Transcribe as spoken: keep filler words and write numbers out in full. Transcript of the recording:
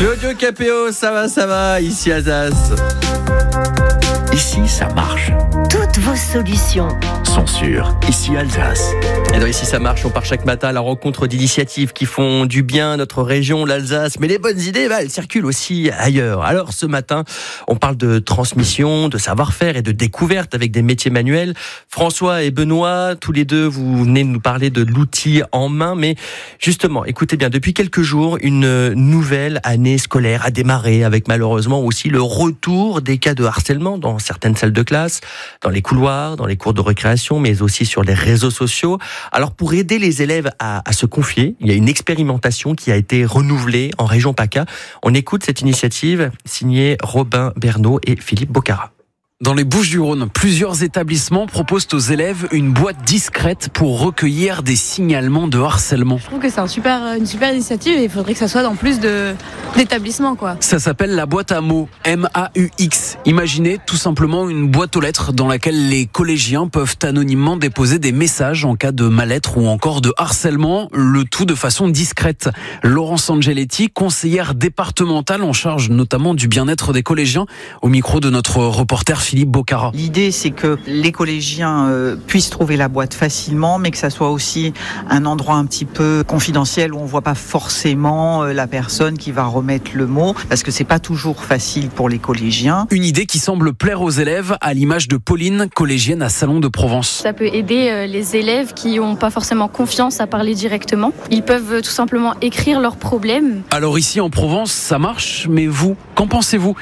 Le audio K P O, ça va, ça va, ici Alsace. Ici, ça marche. Toutes vos solutions sont sûres. Ici, Alsace. Et dans Ici, ça marche, on part chaque matin à la rencontre d'initiatives qui font du bien à notre région, l'Alsace. Mais les bonnes idées, bah, elles circulent aussi ailleurs. Alors, ce matin, on parle de transmission, de savoir-faire et de découverte avec des métiers manuels. François et Benoît, tous les deux, vous venez nous parler de l'outil en main. Mais justement, écoutez bien, depuis quelques jours, une nouvelle année scolaire a démarré avec malheureusement aussi le retour des cas de harcèlement dans certaines salles de classe, dans les couloirs, dans les cours de récréation, mais aussi sur les réseaux sociaux. Alors, pour aider les élèves à, à se confier, il y a une expérimentation qui a été renouvelée en région PACA. On écoute cette initiative signée Robin Bernot et Philippe Bocara. Dans les Bouches-du-Rhône, plusieurs établissements proposent aux élèves une boîte discrète pour recueillir des signalements de harcèlement. Je trouve que c'est un super, une super initiative et il faudrait que ça soit dans plus de, d'établissements, quoi. Ça s'appelle la boîte à mots, M A U X. Imaginez tout simplement une boîte aux lettres dans laquelle les collégiens peuvent anonymement déposer des messages en cas de mal-être ou encore de harcèlement, le tout de façon discrète. Laurence Angeletti, conseillère départementale en charge notamment du bien-être des collégiens, au micro de notre reporter Philippe Bocara. L'idée, c'est que les collégiens euh, puissent trouver la boîte facilement, mais que ça soit aussi un endroit un petit peu confidentiel où on voit pas forcément euh, la personne qui va remettre le mot, parce que c'est pas toujours facile pour les collégiens. Une idée qui semble plaire aux élèves, à l'image de Pauline, collégienne à Salon de Provence. Ça peut aider euh, les élèves qui n'ont pas forcément confiance à parler directement. Ils peuvent euh, tout simplement écrire leurs problèmes. Alors ici en Provence, ça marche, mais vous, qu'en pensez-vous ?